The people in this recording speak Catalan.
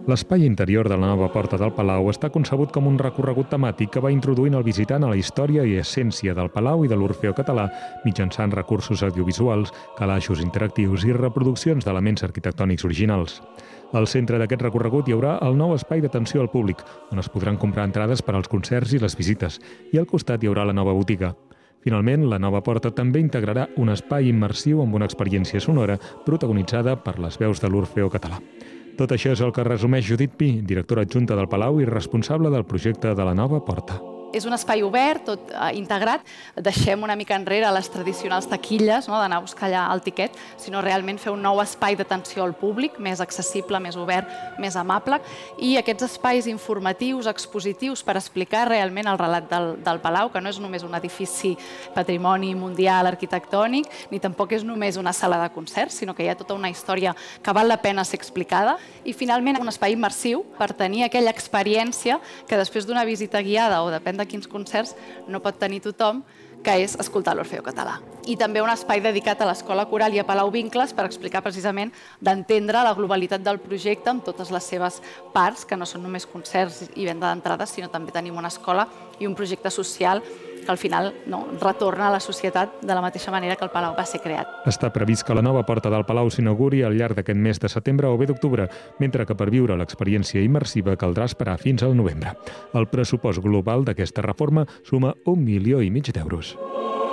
L'espai interior de la nova porta del Palau està concebut com un recorregut temàtic que va introduint el visitant a la història i essència del Palau i de l'Orfeó Català mitjançant recursos audiovisuals, calaixos interactius i reproduccions d'elements arquitectònics originals. Al centre d'aquest recorregut hi haurà el nou espai d'atenció al públic, on es podran comprar entrades per als concerts i les visites, i al costat hi haurà la nova botiga. Finalment, la nova porta també integrarà un espai immersiu amb una experiència sonora protagonitzada per les veus de l'Orfeó Català. Tot això és el que resumeix Judit Pi, directora adjunta del Palau i responsable del projecte de la nova porta. És un espai obert, tot integrat. Deixem una mica enrere les tradicionals taquilles, d'anar a buscar allà el tiquet, sinó realment fer un nou espai d'atenció al públic, més accessible, més obert, més amable. I aquests espais informatius, expositius, per explicar realment el relat del Palau, que no és només un edifici patrimoni mundial arquitectònic, ni tampoc és només una sala de concerts, sinó que hi ha tota una història que val la pena ser explicada. I finalment un espai immersiu per tenir aquella experiència que després d'una visita guiada o depèn de quins concerts no pot tenir tothom, que és escoltar l'Orfeó Català. I també un espai dedicat a l'Escola Coral i a Palau Vincles per explicar precisament d'entendre la globalitat del projecte amb totes les seves parts, que no són només concerts i venda d'entrades, sinó també tenim una escola i un projecte social que al final retorna a la societat de la mateixa manera que el Palau va ser creat. Està previst que la nova porta del Palau s'inauguri al llarg d'aquest mes de setembre o bé d'octubre, mentre que per viure l'experiència immersiva caldrà esperar fins al novembre. El pressupost global d'aquesta reforma suma 1,5 milió d'euros.